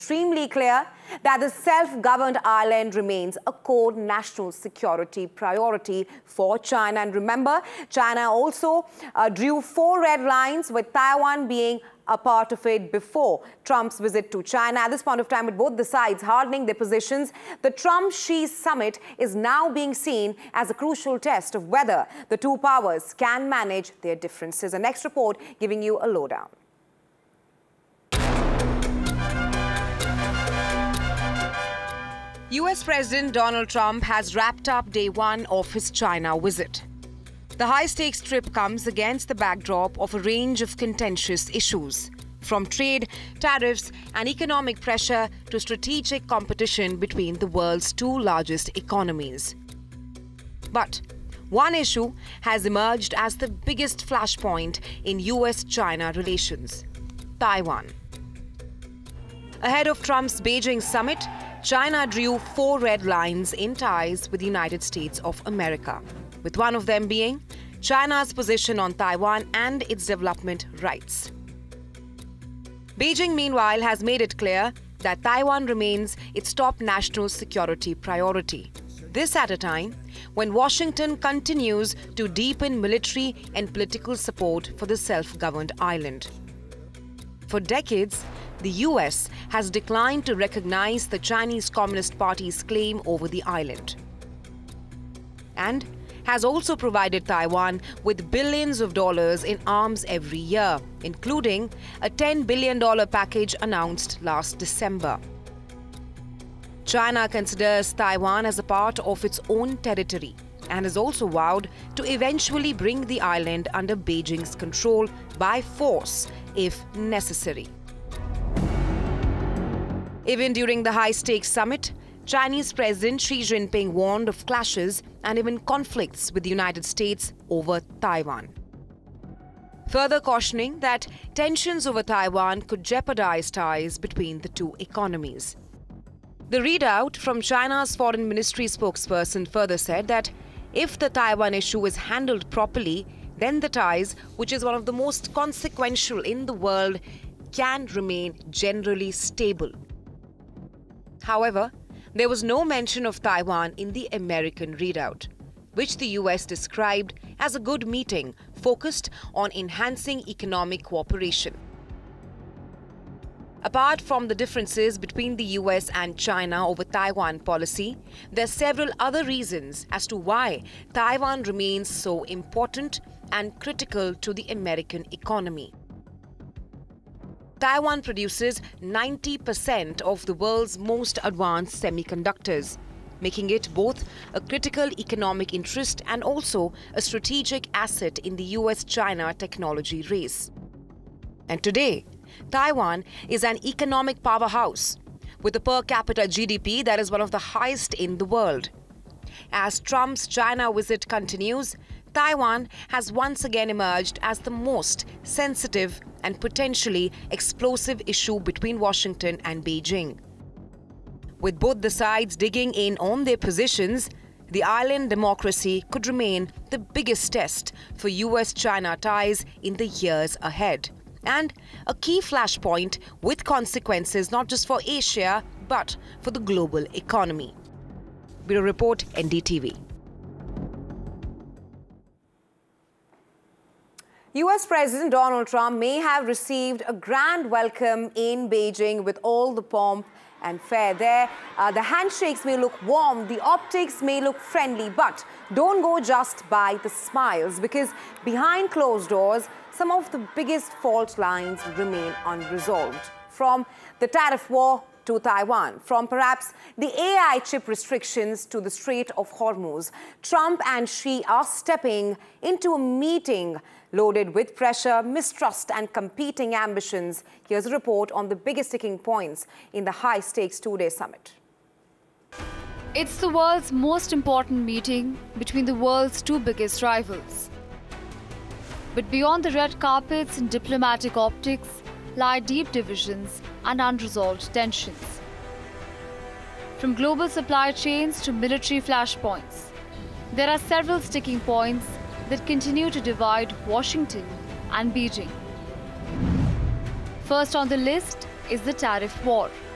Extremely clear that the self-governed island remains a core national security priority for China. And remember, China also drew 4 red lines, with Taiwan being a part of it before Trump's visit to China. At this point of time, with both the sides hardening their positions, the Trump-Xi summit is now being seen as a crucial test of whether the two powers can manage their differences. A next report giving you a lowdown. US President Donald Trump has wrapped up day 1 of his China visit. The high-stakes trip comes against the backdrop of a range of contentious issues, from trade, tariffs, and economic pressure to strategic competition between the world's 2 largest economies. But one issue has emerged as the biggest flashpoint in US-China relations: Taiwan. Ahead of Trump's Beijing summit, China drew 4 red lines in ties with the United States of America, with one of them being China's position on Taiwan and its development rights. Beijing, meanwhile, has made it clear that Taiwan remains its top national security priority. This at a time when Washington continues to deepen military and political support for the self-governed island. For decades, the US has declined to recognize the Chinese Communist Party's claim over the island, and has also provided Taiwan with billions of dollars in arms every year, including a $10 billion package announced last December. China considers Taiwan as a part of its own territory and has also vowed to eventually bring the island under Beijing's control by force if necessary. Even during the high-stakes summit, Chinese President Xi Jinping warned of clashes and even conflicts with the United States over Taiwan, further cautioning that tensions over Taiwan could jeopardize ties between the 2 economies. The readout from China's Foreign Ministry spokesperson further said that if the Taiwan issue is handled properly, then the ties, which is one of the most consequential in the world, can remain generally stable. However, there was no mention of Taiwan in the American readout, which the US described as a good meeting focused on enhancing economic cooperation. Apart from the differences between the US and China over Taiwan policy, there are several other reasons as to why Taiwan remains so important and critical to the American economy. Taiwan produces 90% of the world's most advanced semiconductors, making it both a critical economic interest and also a strategic asset in the US-China technology race. And today, Taiwan is an economic powerhouse with a per capita GDP that is one of the highest in the world. As Trump's China visit continues, Taiwan has once again emerged as the most sensitive and potentially explosive issue between Washington and Beijing. With both the sides digging in on their positions, the island democracy could remain the biggest test for US-China ties in the years ahead, and a key flashpoint with consequences not just for Asia but for the global economy. Bureau Report, NDTV. US President Donald Trump may have received a grand welcome in Beijing with all the pomp and fare there. The handshakes may look warm, the optics may look friendly, but don't go just by the smiles, because behind closed doors, some of the biggest fault lines remain unresolved. From the tariff war to Taiwan, from perhaps the AI chip restrictions to the Strait of Hormuz, Trump and Xi are stepping into a meeting loaded with pressure, mistrust, and competing ambitions. Here's a report on the biggest sticking points in the high-stakes 2-day summit. It's the world's most important meeting between the world's 2 biggest rivals. But beyond the red carpets and diplomatic optics lie deep divisions and unresolved tensions. From global supply chains to military flashpoints, there are several sticking points that continue to divide Washington and Beijing. First on the list is the tariff war.